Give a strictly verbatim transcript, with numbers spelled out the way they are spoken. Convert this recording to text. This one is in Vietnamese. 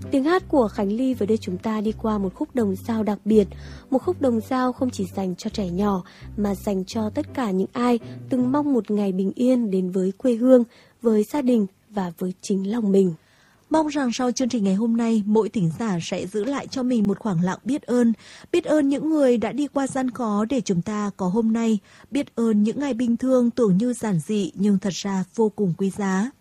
Tiếng hát của Khánh Ly vừa đưa chúng ta đi qua một khúc đồng dao đặc biệt, một khúc đồng dao không chỉ dành cho trẻ nhỏ mà dành cho tất cả những ai từng mong một ngày bình yên đến với quê hương, với gia đình và với chính lòng mình. Mong rằng sau chương trình ngày hôm nay, mỗi thính giả sẽ giữ lại cho mình một khoảng lặng biết ơn. Biết ơn những người đã đi qua gian khó để chúng ta có hôm nay. Biết ơn những ngày bình thường tưởng như giản dị nhưng thật ra vô cùng quý giá.